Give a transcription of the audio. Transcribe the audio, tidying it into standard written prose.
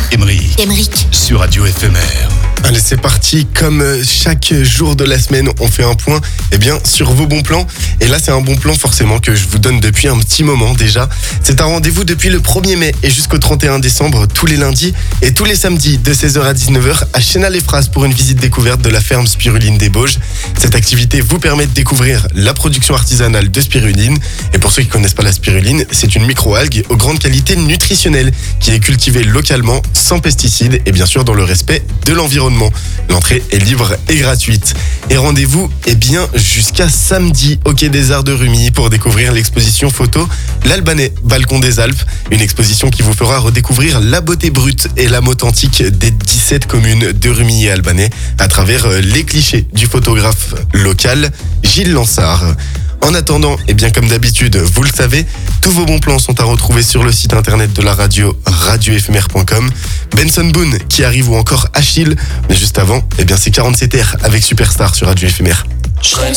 Émeric sur Radio Éphémère. Allez, c'est parti. Comme chaque jour de la semaine, on fait un point sur vos bons plans. Et là, c'est un bon plan forcément que je vous donne depuis un petit moment déjà. C'est un rendez-vous depuis le 1er mai et jusqu'au 31 décembre, tous les lundis et tous les samedis de 16h à 19h à Chénal-les-Phrases pour une visite découverte de la ferme Spiruline des Bauges. Cette activité vous permet de découvrir la production artisanale de spiruline. Et pour ceux qui ne connaissent pas la spiruline, c'est une microalgue aux grandes qualités nutritionnelles qui est cultivée localement, sans pesticides et bien sûr dans le respect de l'environnement. L'entrée est libre et gratuite. Et rendez-vous jusqu'à samedi au Quai des Arts de Rumilly pour découvrir l'exposition photo L'Albanais, Balcon des Alpes. Une exposition qui vous fera redécouvrir la beauté brute et l'âme authentique des 17 communes de Rumilly et Albanais à travers les clichés du photographe local Gilles Lansard. En attendant, comme d'habitude, vous le savez, tous vos bons plans sont à retrouver sur le site internet de la radio, radioéphémère.com. Benson Boone qui arrive ou encore Achille. Mais juste avant, c'est 47R avec Superstar sur Radio Éphémère. Je